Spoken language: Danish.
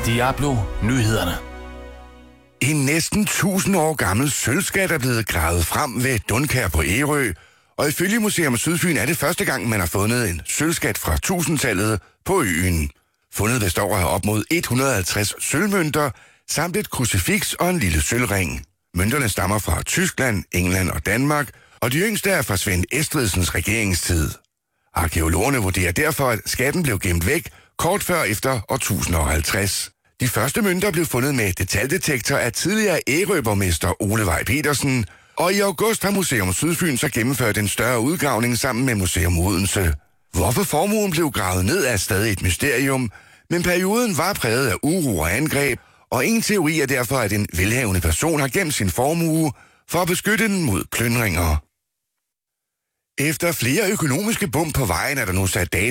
Diablo Nyhederne. En næsten 1000 år gammel sølvskat er blevet gravet frem ved Dunkær på Ærø, og ifølge Museum Sydfyn er det første gang, man har fundet en sølvskat fra 1000-tallet på øen. Fundet består af op mod 150 sølvmønter, samt et krucifiks og en lille sølvring. Mønterne stammer fra Tyskland, England og Danmark, og de yngste er fra Svend Estredsens regeringstid. Arkæologerne vurderer derfor, at skatten blev gemt væk kort før efter år 1050. De første mønter blev fundet med detaljedetektor af tidligere Ærøborgmester Ole Vej Petersen, og i august har Museum Sydfyn så gennemført en større udgravning sammen med Museum Odense. Hvorfor formuen blev gravet ned er stadig et mysterium, men perioden var præget af uro og angreb, og en teori er derfor, at en velhavende person har gemt sin formue for at beskytte den mod plyndringer. Efter flere økonomiske bump på vejen er der nu sat